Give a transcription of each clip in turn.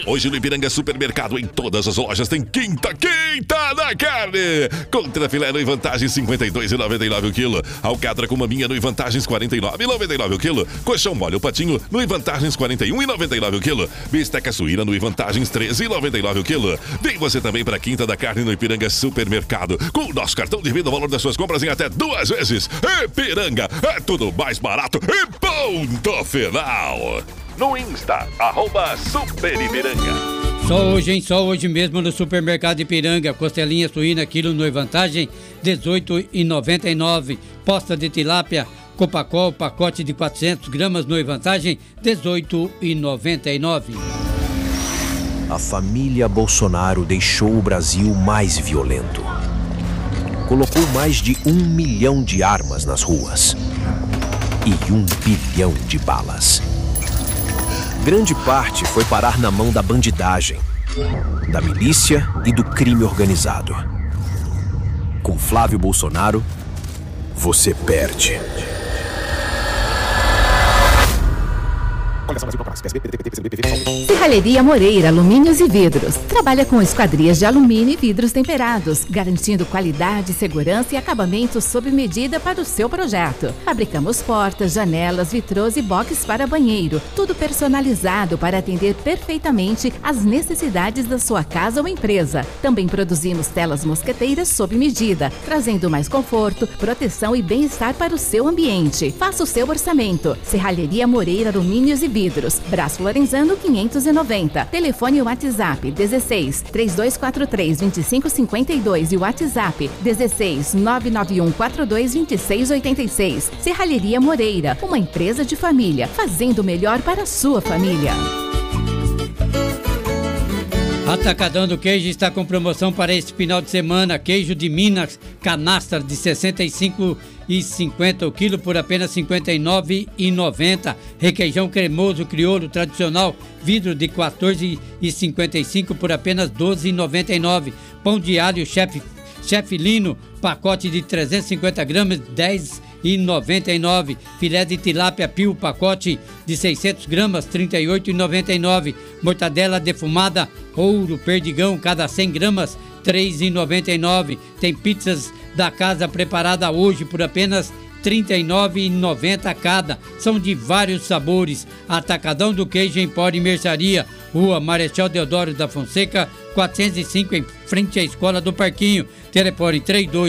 Hoje no Ipiranga Supermercado, em todas as lojas, tem quinta da carne. Contra filé no Vantagens 52,99 o quilo. Alcatra com maminha no Vantagens 49,99 o quilo. Colchão mole o patinho no Vantagens 41,99 o quilo. Bisteca suína no Vantagens 13,99 o quilo. Vem você também para quinta da carne no Ipiranga Supermercado. Com o nosso cartão de vida, o valor das suas compras em até 2 vezes. Ipiranga, é tudo mais barato e ponto final. No Insta, @SuperIpiranga. Só hoje mesmo no Supermercado Ipiranga. Costelinha suína, quilo no Vantagem, R$18,99. Posta de tilápia Copacol, pacote de 400 gramas no Vantagem, R$18,99. A família Bolsonaro deixou o Brasil mais violento. Colocou mais de 1 milhão de armas nas ruas e 1 bilhão de balas. Grande parte foi parar na mão da bandidagem, da milícia e do crime organizado. Com Flávio Bolsonaro, você perde. Serralheria Moreira, alumínios e vidros. Trabalha com esquadrias de alumínio e vidros temperados, garantindo qualidade, segurança e acabamento sob medida para o seu projeto. Fabricamos portas, janelas, vitrôs e boxes para banheiro, tudo personalizado para atender perfeitamente às necessidades da sua casa ou empresa. Também produzimos telas mosqueteiras sob medida, trazendo mais conforto, proteção e bem-estar para o seu ambiente. Faça o seu orçamento. Serralheria Moreira, alumínios e vidros. Braço Lorenzano 590. Telefone WhatsApp 16 3243 2552 e WhatsApp 16 991 42 2686. Serralheria Moreira, uma empresa de família, fazendo o melhor para a sua família. Atacadão do Queijo está com promoção para este final de semana. Queijo de Minas, canastra de 65,50 o quilo por apenas R$ 59,90. Requeijão cremoso crioulo tradicional, vidro de 14,55 por apenas R$ 12,99. Pão de alho chefe Lino, pacote de 350 gramas, R$ 10,99. Filé de tilápia pio, pacote de 600 gramas, R$ 38,99. Mortadela defumada Ouro Perdigão, cada 100 gramas, R$ 3,99. Tem pizzas da casa preparada hoje por apenas R$ 39,90 cada. São de vários sabores. Atacadão do Queijo Empório e Mercearia, Rua Marechal Deodoro da Fonseca, 405, em frente à Escola do Parquinho. Telefone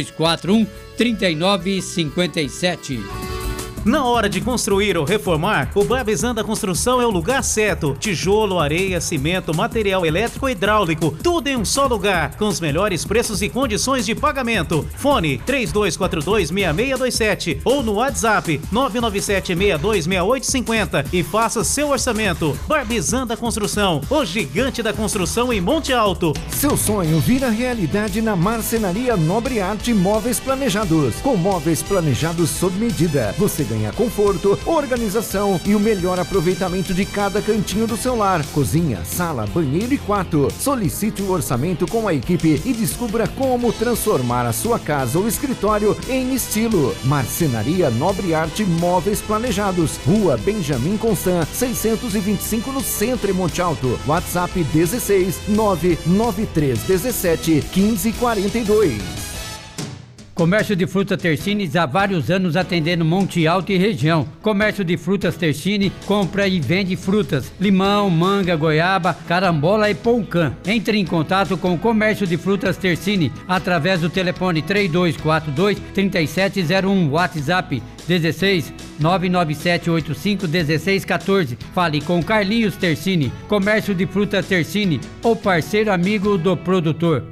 3241-3957. Na hora de construir ou reformar, o Barbizanda Construção é o lugar certo. Tijolo, areia, cimento, material elétrico e hidráulico, tudo em um só lugar, com os melhores preços e condições de pagamento. Fone 3242-6627 ou no WhatsApp 997-626850 e faça seu orçamento. Barbizanda Construção, o gigante da construção em Monte Alto. Seu sonho vira realidade na Marcenaria Nobre Arte Móveis Planejados. Com móveis planejados sob medida, você ganha conforto, organização e o melhor aproveitamento de cada cantinho do seu lar. Cozinha, sala, banheiro e quarto. Solicite o orçamento com a equipe e descubra como transformar a sua casa ou escritório em estilo. Marcenaria Nobre Arte Móveis Planejados. Rua Benjamin Constant, 625 no centro em Monte Alto. WhatsApp 16 99317 1542. Comércio de frutas Tersini há vários anos atendendo Monte Alto e região. Comércio de frutas Tersini compra e vende frutas, limão, manga, goiaba, carambola e poucã. Entre em contato com o Comércio de Frutas Tersini através do telefone 3242-3701, WhatsApp 16 99785 1614. Fale com Carlinhos Tersini. Comércio de frutas Tersini, o parceiro amigo do produtor.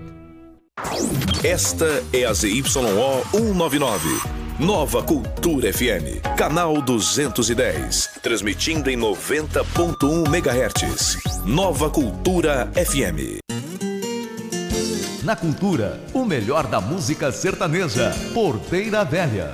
Esta é a ZYO 199, Nova Cultura FM, canal 210, transmitindo em 90.1 MHz. Nova Cultura FM. Na Cultura, o melhor da música sertaneja, Porteira Velha.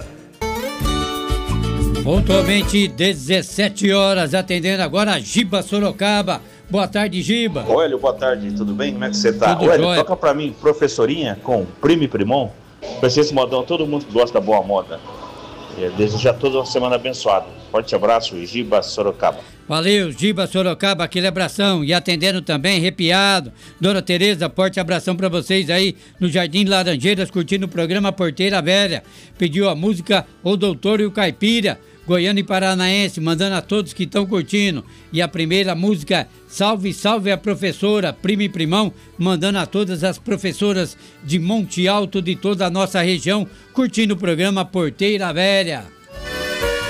Pontualmente 17 horas, atendendo agora a Giba Sorocaba. Boa tarde, Giba. Hélio, boa tarde, tudo bem? Como é que você tá? Tudo Hélio, jóia. toca pra mim, Professorinha, com Primo e Primon. Pra esse modão, todo mundo que gosta da boa moda. Desejo a todos uma semana abençoada. Forte abraço, Giba Sorocaba. Valeu, Giba Sorocaba, aquele abração. E atendendo também, arrepiado. Dona Tereza, forte abração pra vocês aí no Jardim Laranjeiras, curtindo o programa Porteira Velha. Pediu a música O Doutor e o Caipira, Goiano e Paranaense, mandando a todos que estão curtindo. E a primeira música, Salve, Salve a Professora, Prima e Primão, mandando a todas as professoras de Monte Alto, de toda a nossa região, curtindo o programa Porteira Velha.